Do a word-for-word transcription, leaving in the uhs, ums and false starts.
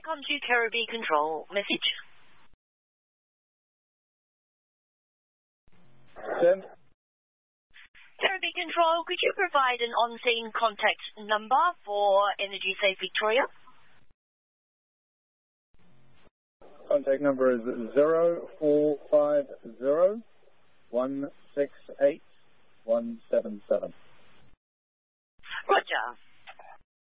Icon to Caribbean Control. Message. Send. Caribbean Control, could you provide an on-scene contact number for Energy Safe Victoria? Contact number is zero four five zero one six eight one seven seven. Roger.